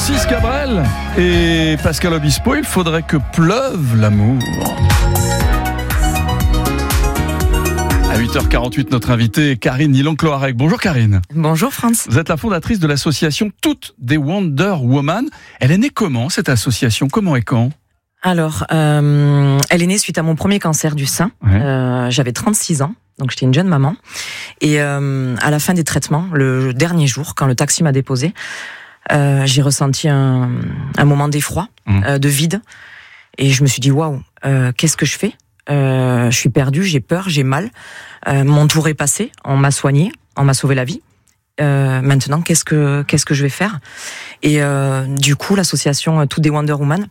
Francis Cabrel et Pascal Obispo, il faudrait que pleuve l'amour. À 8h48, notre invitée Karine Nilon-Cloarec. Bonjour Karine. Bonjour France. Vous êtes la fondatrice de l'association Toutes des Wonder Woman. Elle est née comment cette association? Comment et quand? Alors, elle est née suite à mon premier cancer du sein. Ouais. J'avais 36 ans, donc j'étais une jeune maman. Et à la fin des traitements, le dernier jour, quand le taxi m'a déposée, j'ai ressenti un moment d'effroi, de vide. Et je me suis dit, waouh, qu'est-ce que je fais? Je suis perdue, j'ai peur, j'ai mal. Mon tour est passé, on m'a soignée, on m'a sauvé la vie. Maintenant, qu'est-ce que je vais faire? Et du coup, l'association Toutes des Wonder Woman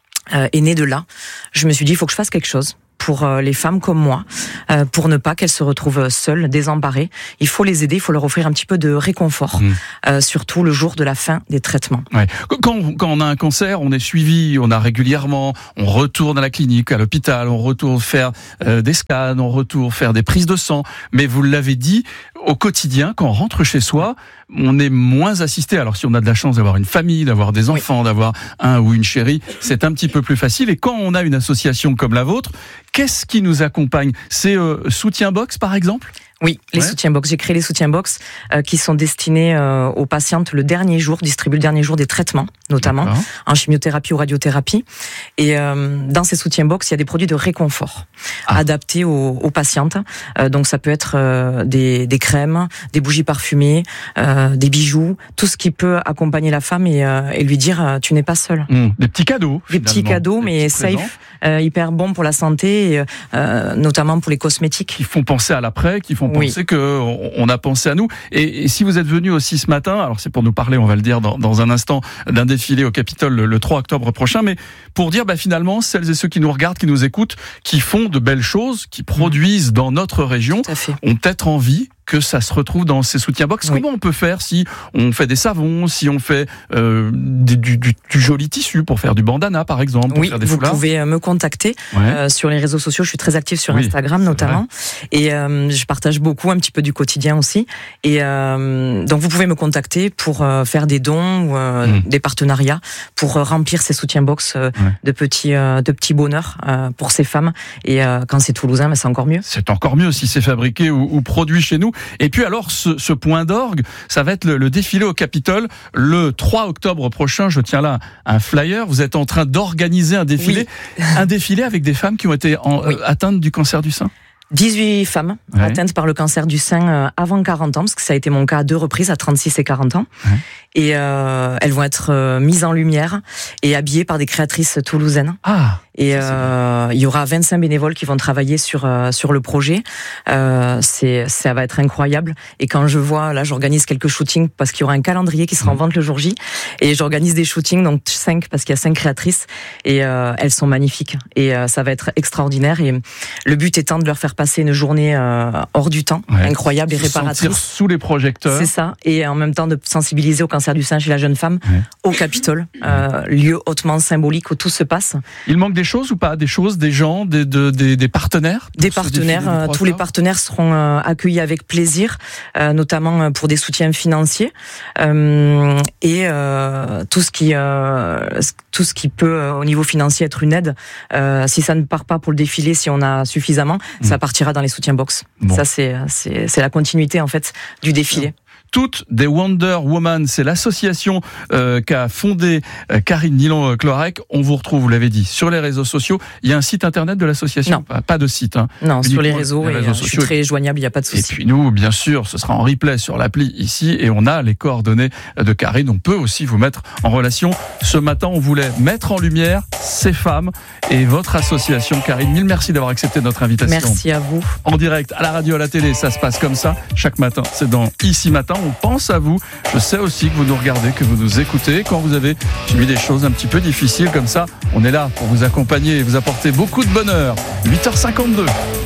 est née de là. Je me suis dit, il faut que je fasse quelque chose pour les femmes comme moi, pour ne pas qu'elles se retrouvent seules, désemparées. Il faut les aider, il faut leur offrir un petit peu de réconfort, surtout le jour de la fin des traitements. Ouais. Quand on a un cancer, on est suivi, on a régulièrement, on retourne à la clinique, à l'hôpital, on retourne faire des scans, on retourne faire des prises de sang. Mais vous l'avez dit, au quotidien, quand on rentre chez soi, on est moins assisté. Alors si on a de la chance d'avoir une famille, d'avoir des enfants, d'avoir un ou une chérie, c'est un petit peu plus facile. Et quand on a une association comme la vôtre, qu'est-ce qui nous accompagne? C'est Soutien Box par exemple? Oui, les soutiens box. J'ai créé les soutiens box qui sont destinés aux patientes le dernier jour, distribués le dernier jour des traitements, notamment en chimiothérapie ou radiothérapie. Et dans ces soutiens box, il y a des produits de réconfort adaptés aux patientes. Donc ça peut être des crèmes, des bougies parfumées, des bijoux, tout ce qui peut accompagner la femme et lui dire tu n'es pas seule. Des petits cadeaux. Des petits cadeaux, mais safe, hyper bon pour la santé, et, notamment pour les cosmétiques. Qui font penser à l'après, qui font penser qu'on a pensé à nous. Et si vous êtes venu aussi ce matin, alors c'est pour nous parler, on va le dire dans un instant, d'un défilé au Capitole le 3 octobre prochain, mais pour dire finalement, celles et ceux qui nous regardent, qui nous écoutent, qui font de belles choses, qui produisent dans notre région, ont peut-être envie que ça se retrouve dans ces soutiens box. Comment on peut faire si on fait des savons, si on fait du joli tissu pour faire du bandana par exemple, pour faire des foulards? Vous pouvez me contacter sur les réseaux sociaux. Je suis très active sur Instagram notamment, et je partage beaucoup un petit peu du quotidien aussi. Et donc vous pouvez me contacter pour faire des dons ou des partenariats pour remplir ces soutiens box de petits bonheurs pour ces femmes. Et quand c'est toulousain, c'est encore mieux. C'est encore mieux si c'est fabriqué ou produit chez nous. Et puis alors, ce point d'orgue, ça va être le défilé au Capitole le 3 octobre prochain. Je tiens là un flyer. Vous êtes en train d'organiser un défilé, un défilé avec des femmes qui ont été atteintes du cancer du sein. 18 femmes atteintes par le cancer du sein avant 40 ans, parce que ça a été mon cas à 2 reprises, à 36 et 40 ans. Et elles vont être mises en lumière et habillées par des créatrices toulousaines. Et il y aura 25 bénévoles qui vont travailler sur le projet. Ça va être incroyable. Et quand je vois, là, j'organise quelques shootings parce qu'il y aura un calendrier qui sera en vente le jour J. Et j'organise des shootings, donc 5, parce qu'il y a 5 créatrices. Et elles sont magnifiques. Et ça va être extraordinaire. Et le but étant de leur faire passer une journée hors du temps, incroyable et réparatrice. Sentir sous les projecteurs. C'est ça. Et en même temps de sensibiliser au cancer du sein chez la jeune femme, au Capitole, lieu hautement symbolique où tout se passe. Il manque des choses ou pas? Des choses, des gens, des partenaires? Des partenaires. Tous les partenaires seront accueillis avec plaisir, notamment pour des soutiens financiers et tout ce qui peut au niveau financier être une aide. Si ça ne part pas pour le défilé, si on a suffisamment, ça partira dans les soutiens box. Ça c'est la continuité en fait du défilé. Toutes des Wonder Woman, c'est l'association qu'a fondée Karine Nilon-Cloarec. On vous retrouve, vous l'avez dit, sur les réseaux sociaux. Il y a un site internet de l'association? Non. Pas de site. Non, sur les réseaux sociaux. Je suis très joignable, il n'y a pas de souci. Et puis nous, bien sûr, ce sera en replay sur l'appli ici, et on a les coordonnées de Karine. On peut aussi vous mettre en relation. Ce matin, on voulait mettre en lumière ces femmes et votre association. Karine, mille merci d'avoir accepté notre invitation. Merci à vous. En direct, à la radio, à la télé, ça se passe comme ça. Chaque matin, c'est dans Ici Matin. On pense à vous. Je sais aussi que vous nous regardez, que vous nous écoutez. Quand vous avez subi des choses un petit peu difficiles comme ça, on est là pour vous accompagner et vous apporter beaucoup de bonheur. 8h52.